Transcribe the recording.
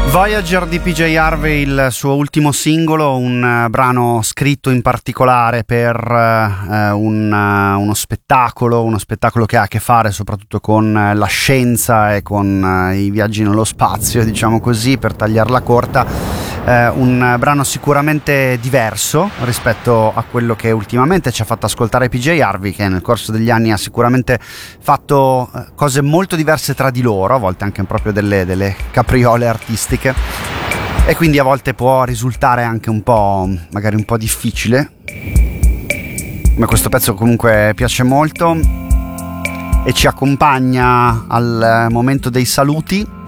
Voyager di PJ Harvey, il suo ultimo singolo, un brano scritto in particolare per uno spettacolo che ha a che fare soprattutto con la scienza e con i viaggi nello spazio, diciamo così, per tagliarla corta. Un brano sicuramente diverso rispetto a quello che ultimamente ci ha fatto ascoltare PJ Harvey, che nel corso degli anni ha sicuramente fatto cose molto diverse tra di loro, a volte anche proprio delle capriole artistiche, e quindi a volte può risultare anche magari un po' difficile, ma questo pezzo comunque piace molto e ci accompagna al momento dei saluti.